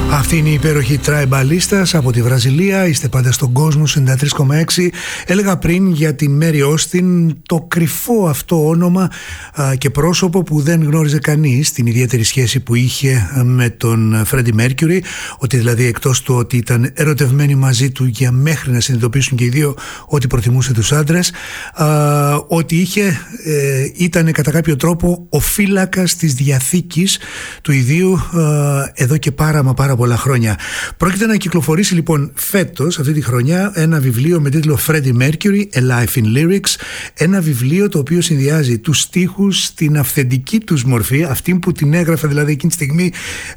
Αυτή είναι η υπέροχη Tribalistas από τη Βραζιλία. Είστε πάντα στον κόσμο 93,6. Έλεγα πριν για την Μέρι Όστιν, το κρυφό αυτό όνομα και πρόσωπο που δεν γνώριζε κανείς, την ιδιαίτερη σχέση που είχε με τον Φρέντι Μέρκιουρι, ότι δηλαδή εκτός του ότι ήταν ερωτευμένοι μαζί του για μέχρι να συνειδητοποιήσουν και οι δύο ότι προτιμούσε τους άντρες, ότι ήταν κατά κάποιο τρόπο ο φύλακας της διαθήκης του ιδίου εδώ και πάρα πολλά χρόνια. Πρόκειται να κυκλοφορήσει λοιπόν φέτος, αυτή τη χρονιά, ένα βιβλίο με τίτλο Freddie Mercury, A Life in Lyrics, ένα βιβλίο το οποίο συνδυάζει τους στίχους στην αυθεντική τους μορφή, αυτή που την έγραφε δηλαδή εκείνη τη στιγμή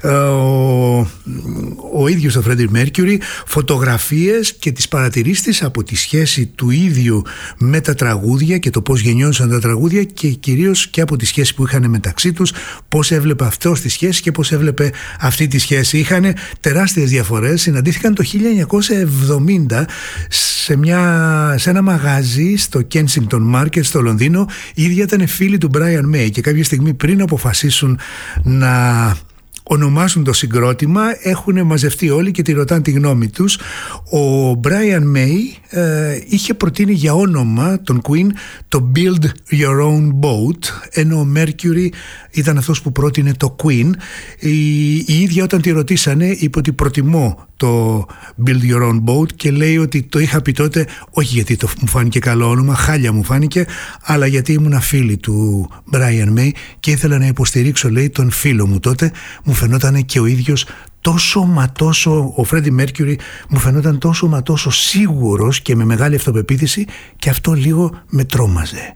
ο ίδιος ο Freddie Mercury, φωτογραφίες και τις παρατηρήσεις από τη σχέση του ίδιου με τα τραγούδια και το πώς γεννιόντουσαν τα τραγούδια και κυρίως και από τη σχέση που είχαν μεταξύ τους, πώς έβλεπε αυτός τη σχέση και πώς έβλεπε αυτή τη σχέση. Είχαν τεράστιες διαφορές, συναντήθηκαν το 1970 σε ένα μαγαζί στο Kensington Market στο Λονδίνο. Οι ίδιοι ήταν φίλοι του Brian May και κάποια στιγμή πριν αποφασίσουν να ονομάσουν το συγκρότημα έχουν μαζευτεί όλοι και τη ρωτάνε τη γνώμη τους. Ο Brian May είχε προτείνει για όνομα τον Queen το Build Your Own Boat, ενώ ο Mercury ήταν αυτός που πρότεινε το Queen. Η ίδια όταν τη ρωτήσανε είπε ότι προτιμώ το Build Your Own Boat και λέει ότι το είχα πει τότε όχι γιατί μου φάνηκε καλό όνομα, χάλια μου φάνηκε, αλλά γιατί ήμουν φίλη του Brian May και ήθελα να υποστηρίξω, λέει, τον φίλο μου τότε. Μου φαινόταν και ο ίδιος ο Freddie Mercury μου φαινόταν τόσο σίγουρος και με μεγάλη αυτοπεποίθηση και αυτό λίγο με τρόμαζε.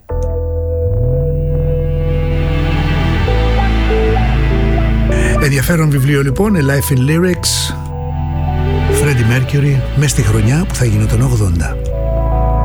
Ενδιαφέρον βιβλίο λοιπόν, A Life in Lyrics, Freddie Mercury, μες στη χρονιά που θα γινόταν 80.